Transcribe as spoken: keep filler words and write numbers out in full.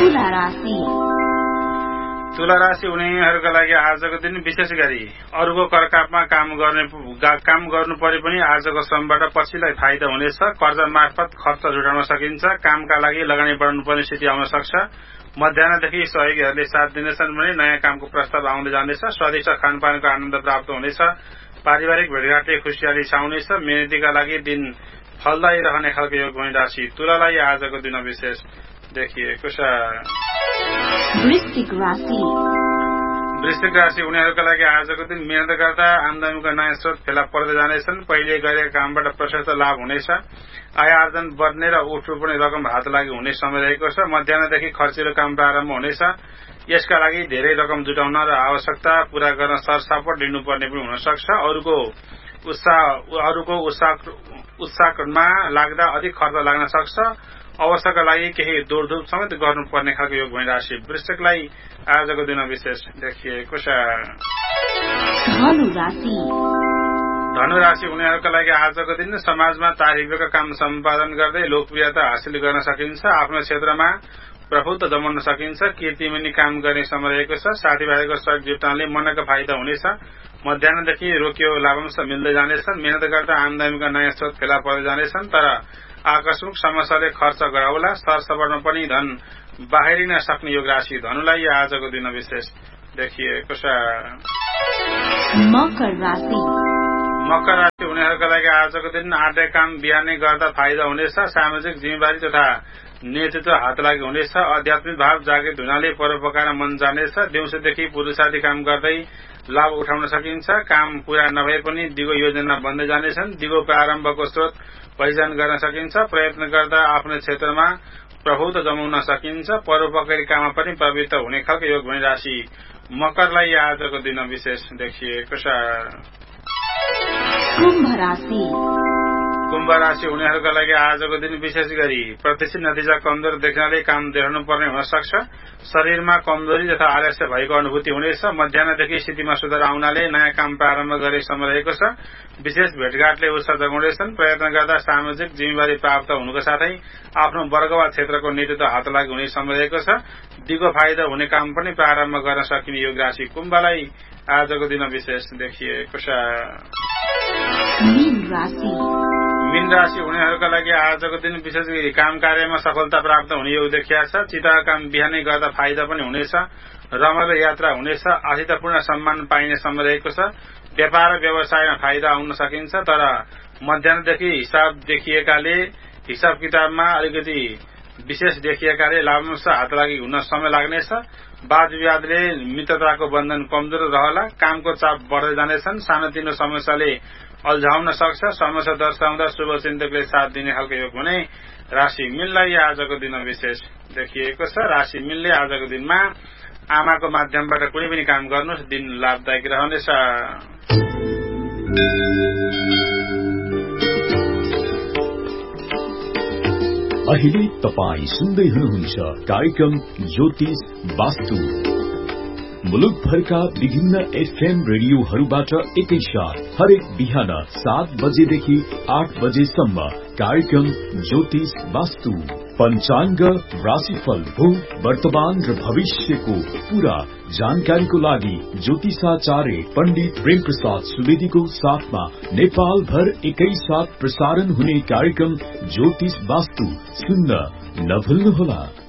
तुला राशि तुला राशि उनीहरूका लागि आजको दिन विशेष गरी अरूको करकापमा काम गर्ने काम गर्नु परे पनि आजको श्रमबाट पछिलाई फाइदा हुनेछ। कर्जा मार्फत खर्च जुटाउन सकिन्छ। कामका लागि लगानी बढाउनु पर्ने स्थिति आउन सक्छ। मध्याहदेखि सहयोगीहरूले साथ दिनेछन् भने नयाँ कामको प्रस्ताव आउँदै जानेछ। स्वादिष्ट खानपानको आनन्द प्राप्त हुनेछ। पारिवारिक भेटघाटले खुशियाली छाउनेछ। मेहनतीका लागि दिन फलदायी रहने खालको योग हुने राशि तुलालाई आजको दिन विशेष देखिएको छ। वृश्चिक राशि वृश्चिक राशि उनीहरूका लागि आजको दिन मेहनत गर्दा आमदानीका नयाँ स्रोत फेला पर्दै जानेछन्। पहिले गरेका कामबाट प्रशस्त लाभ हुनेछ। आय आर्जन बढ्ने र उठ्नुपर्ने रकम हात लागि हुने समय रहेको छ। मध्याहदेखि खर्चिलो काम प्रारम्भ हुनेछ। यसका लागि धेरै रकम जुटाउन र आवश्यकता पूरा गर्न सरसफट लिनुपर्ने पनि हुन सक्छ। अरूको उत्साह अरूको उत्साह उत्साहमा लाग्दा अधिक खर्च लाग्न सक्छ। अवसरका लागि केही दौडधुप समेत गर्नुपर्ने खालको योग हुने राशि वृश्चिकलाई आजको दिन विशेष देखिएको छ। धनु राशि धनु राशि उनीहरूका लागि आजको दिन समाजमा तारिफका काम सम्पादन गर्दै लोकप्रियता हासिल गर्न सकिन्छ। आफ्नो क्षेत्रमा प्रभुत्व जमाउन सकिन्छ। कीर्तिमनी काम गर्ने समय रहेको छ। साथीभाइको सहयोग जुटाउनाले मनका फाइदा हुनेछ। मध्याहदेखि रोकियो लाभांश मिल्दै जानेछन्। मेहनत गर्दा आमदानीका नयाँ स्रोत फेला पर्दै जानेछन्। तर आकस्मिक समस्याले खर्च गराउला। सरसफटमा पनि धन बाहिरिन सक्ने योग राशि धनुलाई आजको दिन विशेष देखिएको छ। मकर राशि मकर राशि उनीहरूका लागि आजको दिन आर्थिक काम बिहानै गर्दा फाइदा हुनेछ। सामाजिक जिम्मेवारी तथा नेतृत्व हात लागि हुनेछ। आध्यात्मिक भाव जागृत हुनाले परोपकार मन जानेछ। दिउँसोदेखि पुरुषार्थी काम गर्दै लाभ उठाउन सकिन्छ। काम पूरा नभए पनि दिगो योजना बन्दै जानेछन्। दिगो प्रारम्भको स्रोत पहिचान गर्न सकिन्छ। प्रयत्न गर्दा आफ्नो क्षेत्रमा प्रभुत्व जमाउन सकिन्छ। परोपकारी काममा पनि प्रवृत्त हुने खालको योग हुने राशि मकरलाई आजको दिन विशेष देखिएको छ। कुम्भ राशि कुम्भ राशि उनीहरूका लागि आजको दिन विशेष गरी प्रत्याशित नतिजा कमजोर देख्नाले काम देखाउनु पर्ने हुन सक्छ। शरीरमा कमजोरी तथा आलस्य भएको अनुभूति हुनेछ। मध्याहदेखि स्थितिमा सुधार आउनाले नयाँ काम प्रारम्भ गर्ने समय रहेको छ। विशेष भेटघाटले उत्साह जगाउनेछन्। प्रयत्न गर्दा सामाजिक जिम्मेवारी प्राप्त हुनुको साथै आफ्नो वर्ग वा क्षेत्रको नेतृत्व हात लागि हुने समय रहेको छ। दिगो फाइदा हुने काम पनि प्रारम्भ गर्न सकिने योग राशि कुम्भलाई आजको दिन विशेष देखिएको छ। मीन राशि मीन राशि उनीहरूका लागि आजको दिन विशेष गरी काम कार्यमा सफलता प्राप्त हुने योग देखिएको छ। चिताका काम बिहानै गर्दा फाइदा पनि हुनेछ। रमाइलो यात्रा हुनेछ। आशितापूर्ण सम्मान पाइने समय रहेको छ। व्यापार र व्यवसायमा फाइदा आउन सकिन्छ। तर मध्याहदेखि हिसाब देखिएकाले हिसाब किताबमा अलिकति विशेष देखिएकाले लाभांश हात लागि हुन समय लाग्नेछ। वाद विवादले मित्रताको बन्धन कमजोर रहला। कामको चाप बढ्दै जानेछन्। सानोतिनो समस्याले अल्झाउन सक्छ। समस्या दर्शाउँदा शुभ चिन्तकले साथ दिने खालको योग हुने राशि मीनलाई आजको दिन विशेष देखिएको छ। राशि मीनले आजको दिनमा आमाको माध्यमबाट कुनै पनि काम गर्नुहोस्, दिन लाभदायक रहनेछ। अहिले तपाई सुन्दै हुनुहुन्छ कार्यक्रम ज्योतिष वास्तु। मुलुकभरका विभिन्न एफएम रेडियोहरूबाट एकैसाथ हरेक बिहान सात बजेदेखि आठ बजेसम्म कार्यक्रम ज्योतिष वास्तु। पंचांग, राशिफल, भूत, वर्तमान र भविष्यको पूरा जानकारीको लागि ज्योतिषाचार्य पण्डित प्रेम प्रसाद सुवेदीको साथमा नेपाल भर एकैसाथ प्रसारण हुने कार्यक्रम ज्योतिष वास्तु सुन्न नभुल्नुहोला।